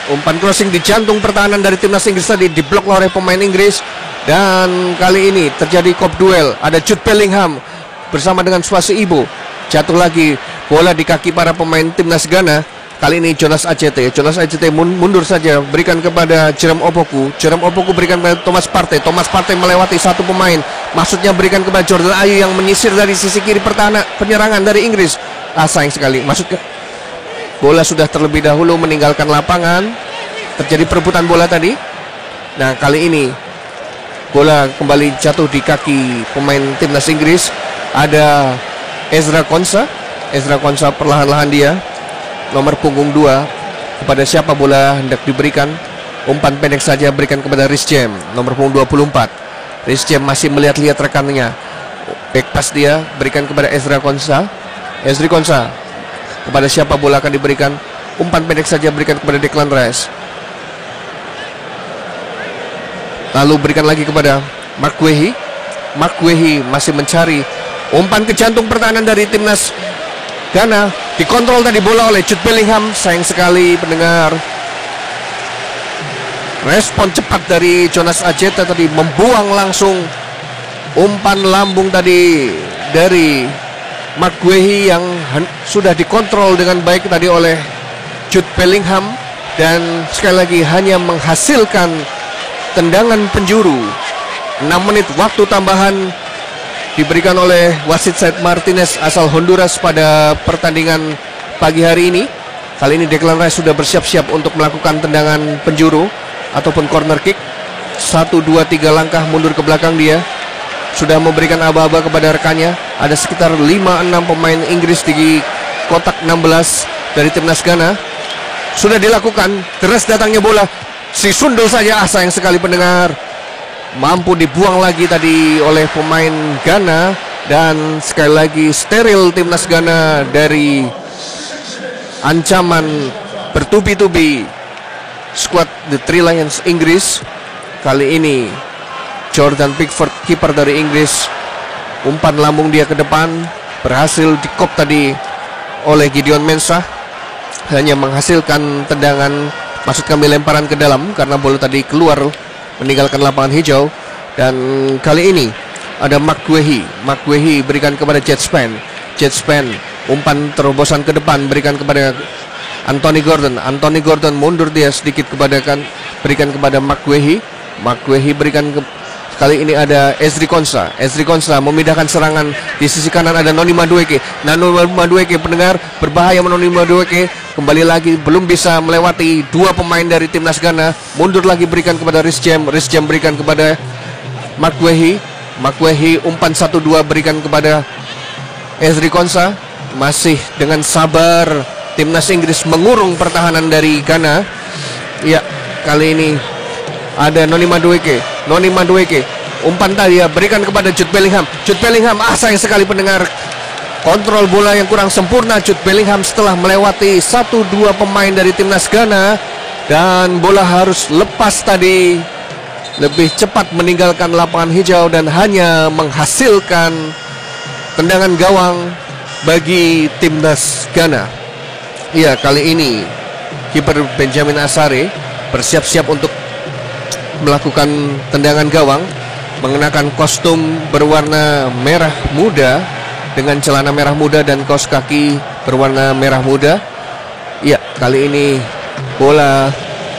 Umpan crossing di jantung pertahanan dari timnas Inggris tadi diblok oleh pemain Inggris. Dan kali ini terjadi kop duel. Ada Jude Bellingham bersama dengan Swasi Ibo. Jatuh lagi bola di kaki para pemain timnas Ghana. Kali ini Jonas ACT. Jonas ACT mundur saja, berikan kepada Jerome Opoku. Jerome Opoku berikan kepada Thomas Partey. Thomas Partey melewati satu pemain. Maksudnya berikan kepada Jordan Ayew yang menyisir dari sisi kiri pertahanan penyerangan dari Inggris. Sayang sekali. Maksudnya bola sudah terlebih dahulu meninggalkan lapangan. Terjadi perebutan bola tadi. Nah, kali ini bola kembali jatuh di kaki pemain timnas Inggris. Ada Ezra Konsa. Ezra Konsa perlahan-lahan dia nomor punggung 2. Kepada siapa bola hendak diberikan? Umpan pendek saja berikan kepada Reece James nomor punggung 24. Reece James masih melihat-lihat rekannya. Back pass dia berikan kepada Ezra Konsa. Ezri Konsa. Kepada siapa bola akan diberikan? Umpan pendek saja berikan kepada Declan Rice. Lalu berikan lagi kepada Mark Guehi. Mark Guehi masih mencari umpan ke jantung pertahanan dari timnas Ghana. Dikontrol tadi bola oleh Jude Bellingham. Sayang sekali pendengar. Respon cepat dari Jonas Ajeta tadi membuang langsung umpan lambung tadi dari Mark Guehi yang sudah dikontrol dengan baik tadi oleh Jude Bellingham. Dan sekali lagi hanya menghasilkan tendangan penjuru. 6 menit waktu tambahan diberikan oleh wasit Said Martinez asal Honduras pada pertandingan pagi hari ini. Kali ini Declan Rice sudah bersiap-siap untuk melakukan tendangan penjuru ataupun corner kick. 1, 2, 3 langkah mundur ke belakang dia. Sudah memberikan aba-aba kepada rekannya. Ada sekitar 5-6 pemain Inggris di kotak 16 dari timnas Ghana. Sudah dilakukan. Terus datangnya bola. Si sundul saja. Sayang sekali pendengar. Mampu dibuang lagi tadi oleh pemain Ghana. Dan sekali lagi steril timnas Ghana dari ancaman bertubi-tubi skuad The Three Lions Inggris. Kali ini Jordan Pickford, kiper dari Inggris, umpan lambung dia ke depan, berhasil dikop tadi oleh Gideon Mensah. Hanya menghasilkan tendangan, maksud kami lemparan ke dalam, karena bola tadi keluar meninggalkan lapangan hijau. Dan kali ini ada Mark Guehi. Mark Guehi berikan kepada Jet Spence. Jet Spence, umpan terobosan ke depan, berikan kepada Anthony Gordon. Anthony Gordon mundur dia sedikit berikan kepada Mark Guehi. Mark Guehi berikan kali ini ada Ezri Konsa. Ezri Konsa memindahkan serangan. Di sisi kanan ada Noni Madueke. Noni Madueke pendengar berbahaya. Noni Madueke kembali lagi belum bisa melewati 2 pemain dari timnas Ghana. Mundur lagi berikan kepada Reece James. Reece James berikan kepada Mark Guehi. Mark Guehi umpan 1-2 berikan kepada Ezri Konsa. Masih dengan sabar timnas Inggris mengurung pertahanan dari Ghana. Ya, kali ini ada Noni Madueke. Noni Madueke umpan tadi ya berikan kepada Jude Bellingham. Jude Bellingham sayang sekali pendengar. Kontrol bola yang kurang sempurna Jude Bellingham setelah melewati 1-2 pemain dari timnas Ghana. Dan bola harus lepas tadi, lebih cepat meninggalkan lapangan hijau dan hanya menghasilkan tendangan gawang bagi timnas Ghana. Ya, kali ini kiper Benjamin Asare bersiap-siap untuk melakukan tendangan gawang, mengenakan kostum berwarna merah muda dengan celana merah muda dan kaos kaki berwarna merah muda. Ya, kali ini bola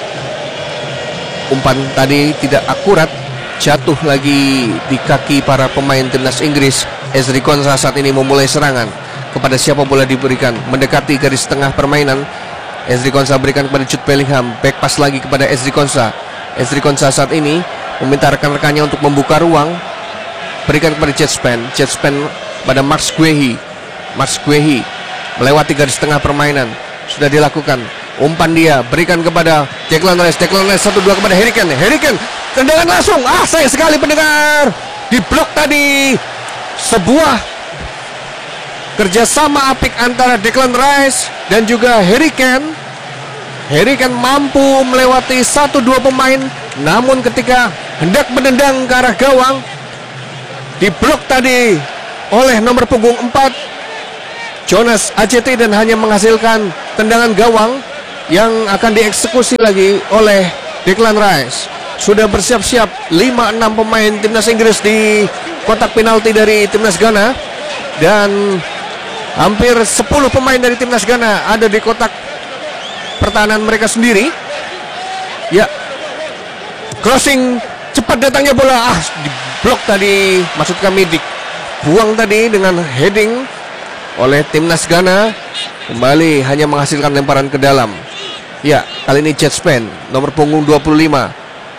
umpan tadi tidak akurat, jatuh lagi di kaki para pemain timnas Inggris. Ezri Konsa saat ini memulai serangan. Kepada siapa bola diberikan? Mendekati garis tengah permainan. Ezri Konsa berikan kepada Jude Bellingham. Back pass lagi kepada Ezri Konsa. Ezri Konsa saat ini meminta rekan-rekannya untuk membuka ruang. Berikan kepada Jet Spence. Jet Spence pada Mark Guehi. Mark Guehi melewati garis tengah permainan. Sudah dilakukan. Umpan dia berikan kepada Declan Rice. Declan Rice 1-2 kepada Harry Kane. Harry Kane tendangan langsung. Sayang sekali pendengar. Diblok tadi. Sebuah kerjasama apik antara Declan Rice dan juga Harry Kane. Harry Kane mampu melewati 1-2 pemain, namun ketika hendak menendang ke arah gawang, diblok tadi oleh nomor punggung 4 Jonas ACT dan hanya menghasilkan tendangan gawang. yang akan dieksekusi lagi oleh Declan Rice. Sudah bersiap-siap 5-6 pemain timnas Inggris di kotak penalti dari timnas Ghana, dan hampir 10 pemain dari timnas Ghana ada di kotak pertahanan mereka sendiri. Ya, crossing cepat datangnya bola, diblok tadi, maksud kami dibuang tadi dengan heading oleh timnas Ghana. Kembali hanya menghasilkan lemparan ke dalam. Ya, kali ini Jet Spen nomor punggung 25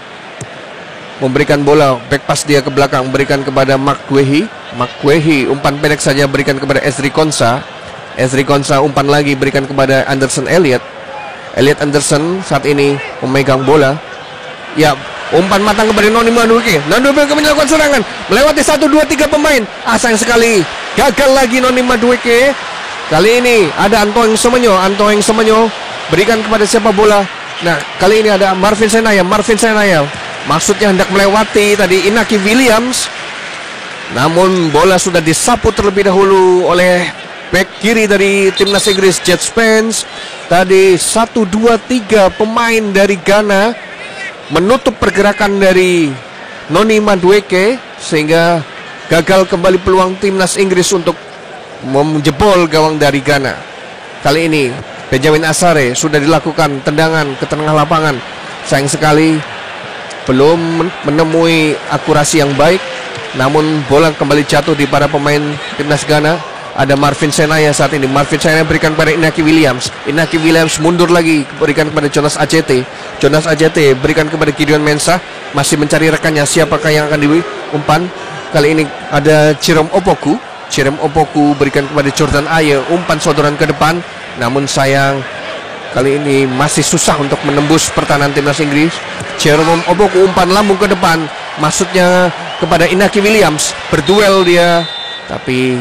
memberikan bola, back pass dia ke belakang, berikan kepada Mark Guehi, umpan pendek saja, berikan kepada Ezri Konsa, umpan lagi, berikan kepada Anderson Elliot Anderson saat ini memegang bola. Ya, umpan matang kepada Noni Madueke melakukan serangan melewati 1, 2, 3 pemain. Sayang sekali, gagal lagi Noni Madueke. Kali ini ada Antoine Semenyo berikan kepada siapa bola. Nah, kali ini ada Marvin Senaya. Maksudnya hendak melewati tadi Inaki Williams, namun bola sudah disapu terlebih dahulu oleh back kiri dari timnas Inggris, Jet Spence. Tadi 1, 2, 3 pemain dari Ghana menutup pergerakan dari Noni Madueke, sehingga gagal kembali peluang timnas Inggris untuk menjebol gawang dari Ghana. Kali ini Benjamin Asare sudah dilakukan tendangan ke tengah lapangan. Sayang sekali belum menemui akurasi yang baik, namun bola kembali jatuh di para pemain timnas Ghana. Ada Marvin Senaya saat ini. Marvin Senaya berikan kepada Inaki Williams. Mundur lagi, berikan kepada Jonas Ajete berikan kepada Gideon Mensah. Masih mencari rekannya, siapakah yang akan diumpan. Kali ini ada Jerome Opoku berikan kepada Jordan Ayew, umpan sodoran ke depan, namun sayang kali ini masih susah untuk menembus pertahanan timnas Inggris. Jerome Opoku umpan lambung ke depan, maksudnya kepada Inaki Williams, berduel dia, tapi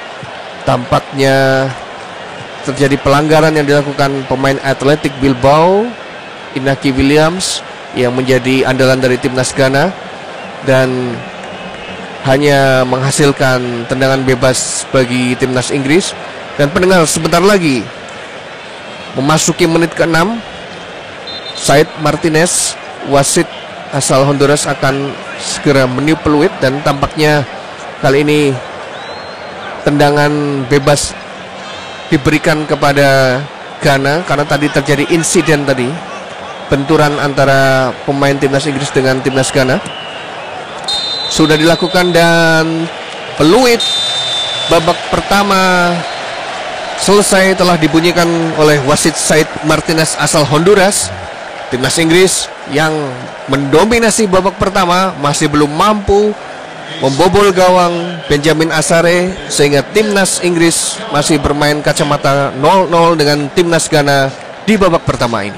tampaknya terjadi pelanggaran yang dilakukan pemain Athletic Bilbao, Inaki Williams, yang menjadi andalan dari timnas Ghana, dan hanya menghasilkan tendangan bebas bagi timnas Inggris. Dan pendengar, sebentar lagi memasuki menit ke-6, Said Martinez, wasit asal Honduras, akan segera meniup peluit, dan tampaknya kali ini tendangan bebas diberikan kepada Ghana karena tadi terjadi insiden tadi, benturan antara pemain timnas Inggris dengan timnas Ghana. Sudah dilakukan dan peluit babak pertama selesai telah dibunyikan oleh wasit Said Martinez asal Honduras. Timnas Inggris yang mendominasi babak pertama masih belum mampu membobol gawang Benjamin Asare, sehingga timnas Inggris masih bermain kacamata 0-0 dengan timnas Ghana di babak pertama ini.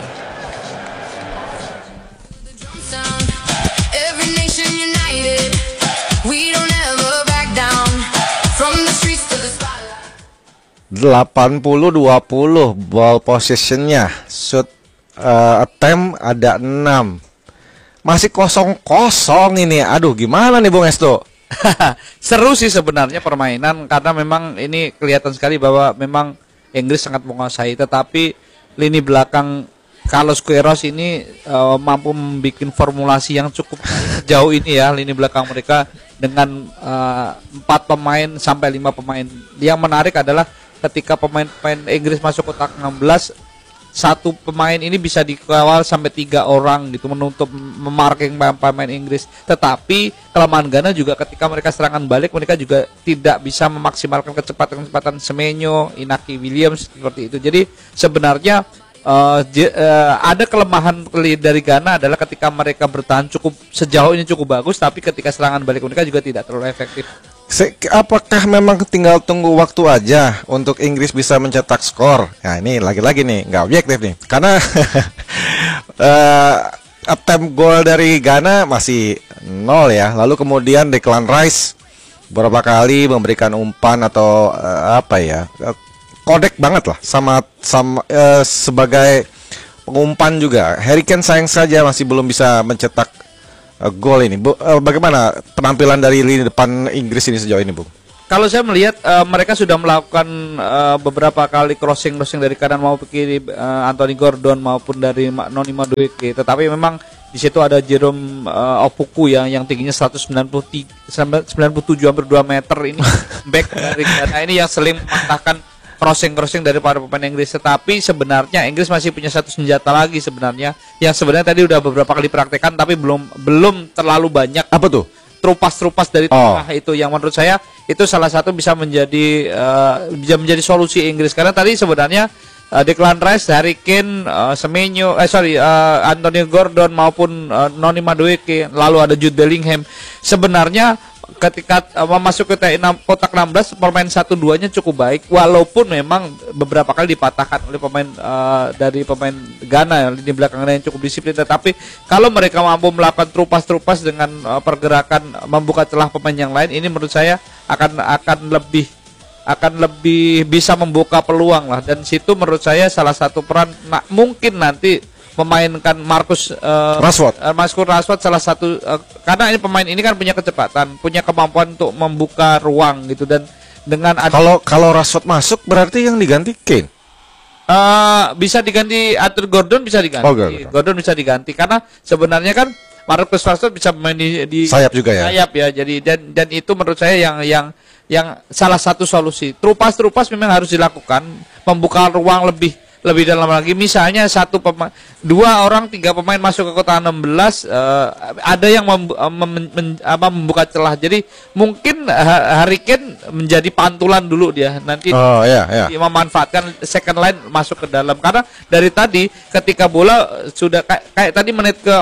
Delapan 80-20 ball possessionnya, shoot attempt ada 6. Masih kosong-kosong ini. Aduh, gimana nih Bung Esto? Seru sih sebenarnya permainan, karena memang ini kelihatan sekali bahwa memang Inggris sangat menguasai, tetapi lini belakang Carlos Queiroz ini mampu membuat formulasi yang cukup jauh ini ya, lini belakang mereka dengan 4 pemain sampai 5 pemain. Yang menarik adalah ketika pemain-pemain Inggris masuk kotak 16, satu pemain ini bisa dikawal sampai 3 orang gitu, menutup memarking pemain Inggris. Tetapi kelemahan Ghana juga ketika mereka serangan balik, mereka juga tidak bisa memaksimalkan kecepatan Semenyo, Inaki Williams seperti itu. Jadi sebenarnya ada kelemahan dari Ghana adalah ketika mereka bertahan cukup sejauh ini cukup bagus, tapi ketika serangan balik mereka juga tidak terlalu efektif. Apakah memang tinggal tunggu waktu aja untuk Inggris bisa mencetak skor? Nah ini lagi-lagi nih nggak objektif nih, karena attempt gol dari Ghana masih 0 ya. Lalu kemudian Declan Rice beberapa kali memberikan umpan atau kodek banget lah sama sebagai pengumpan juga. Harry Kane sayang saja masih belum bisa mencetak gol ini. Bagaimana penampilan dari lini depan Inggris ini sejauh ini, Bu? Kalau saya melihat mereka sudah melakukan beberapa kali crossing dari kanan maupun kiri, Anthony Gordon maupun dari Noni Madueke. Tetapi memang di situ ada Jerome Opoku yang tingginya 97 hampir 2 meter ini back dari Ghana ini yang sering mematahkan crossing dari para pemain Inggris. Tetapi sebenarnya Inggris masih punya satu senjata lagi sebenarnya yang sebenarnya tadi udah beberapa kali dipraktekkan tapi belum terlalu banyak. Apa tuh? Trupas dari tengah itu yang menurut saya itu salah satu bisa menjadi solusi Inggris karena tadi sebenarnya Declan Rice, Harry Kane, Semenyo, Anthony Gordon maupun Noni Madueke, lalu ada Jude Bellingham. Sebenarnya ketika masuk ke kotak 16 permain 1-2-nya cukup baik walaupun memang beberapa kali dipatahkan oleh pemain dari pemain Ghana di belakangnya yang cukup disiplin, tetapi kalau mereka mampu melakukan trupas dengan pergerakan membuka celah pemain yang lain, ini menurut saya akan lebih bisa membuka peluang lah, dan situ menurut saya salah satu peran mungkin nanti memainkan Marcus Rashford salah satu karena ini pemain ini kan punya kecepatan, punya kemampuan untuk membuka ruang gitu, dan dengan kalau Rashford masuk berarti yang diganti Kane. Bisa diganti Arthur Gordon, bisa diganti. Gordon bisa diganti karena sebenarnya kan Marcus Rashford bisa main di sayap juga ya. Sayap ya. Jadi dan itu menurut saya yang salah satu solusi. Trupas memang harus dilakukan, membuka ruang lebih dalam lagi. Misalnya 3 pemain masuk ke kotak 16, ada yang membuka celah. Jadi mungkin Harry Kane menjadi pantulan dulu dia. Nanti dia memanfaatkan second line masuk ke dalam. Karena dari tadi ketika bola sudah kayak tadi menit ke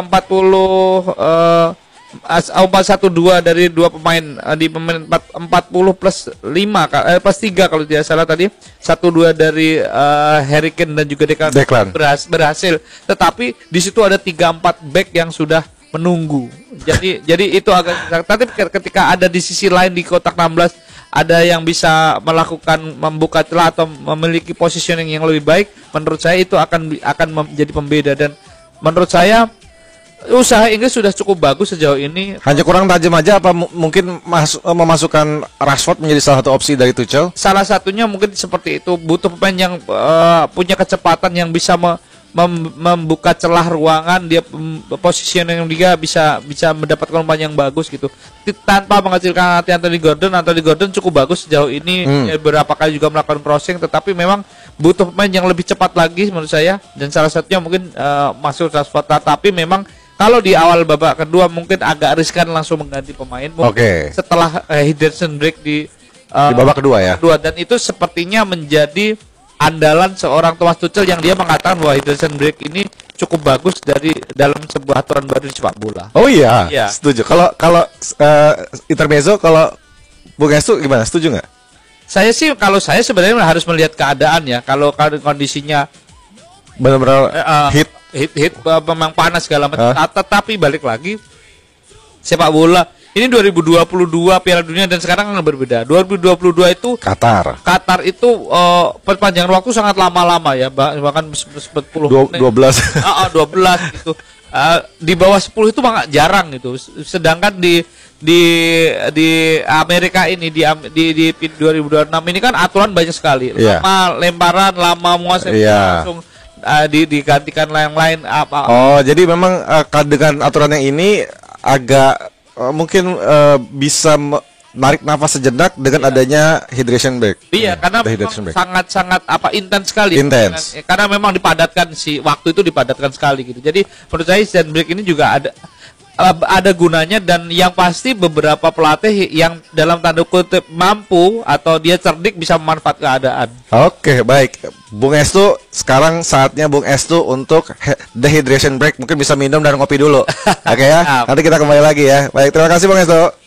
40 4-1-2 dari 2 pemain di pemain 40 plus 5 plus 3 kalau tidak salah tadi 1-2 dari Harry Kane dan juga Declan berhasil. Tetapi di situ ada 3-4 back yang sudah menunggu. Jadi itu agak, tapi ketika ada di sisi lain di kotak 16 ada yang bisa melakukan membuka celah atau memiliki positioning yang lebih baik, menurut saya itu akan menjadi pembeda, dan menurut saya usaha Inggris sudah cukup bagus sejauh ini. Hanya kurang tajam aja apa mungkin memasukkan Rashford menjadi salah satu opsi dari Tuchel? Salah satunya mungkin seperti itu, butuh pemain yang punya kecepatan yang bisa membuka celah ruangan, dia positioning yang dia bisa mendapatkan umpan yang bagus gitu. Tanpa menghasilkan Anthony Gordon cukup bagus sejauh ini. Beberapa kali juga melakukan crossing, tetapi memang butuh pemain yang lebih cepat lagi menurut saya, dan salah satunya mungkin masuk Rashford. Tapi memang kalau di awal babak kedua mungkin agak riskan langsung mengganti pemain. Setelah Henderson break di babak kedua ya. Dan itu sepertinya menjadi andalan seorang Thomas Tuchel yang dia mengatakan bahwa Henderson break ini cukup bagus dari dalam sebuah aturan baru di sepak bola. Oh iya. Setuju. Kalau intermezzo, kalau Bung Estu gimana? Setuju nggak? Kalau saya sebenarnya harus melihat keadaan ya. Kalau kondisinya benar-benar hit memang panas segala macam. Tetapi balik lagi sepak bola ini 2022 Piala Dunia dan sekarang kan berbeda. 2022 itu Qatar itu perpanjangan waktu sangat lama-lama ya, bahkan 10 12 gitu. Di bawah 10 itu sangat jarang gitu. Sedangkan di Amerika ini di 2026 ini kan aturan banyak sekali. Lama lemparan, lama menguasai langsung digantikan yang lain apa. Jadi memang dengan aturan yang ini agak mungkin bisa narik nafas sejenak dengan adanya hydration break. Karena sangat intens sekali. Karena memang dipadatkan waktu itu dipadatkan sekali gitu. Jadi menurut saya hydration break ini juga ada gunanya, dan yang pasti beberapa pelatih yang dalam tanda kutip mampu atau dia cerdik bisa memanfaatkan keadaan. Oke, baik. Bung Estu, sekarang saatnya Bung Estu untuk dehydration break. Mungkin bisa minum dan ngopi dulu. Oke ya. Nanti kita kembali lagi ya. Baik, terima kasih Bung Estu.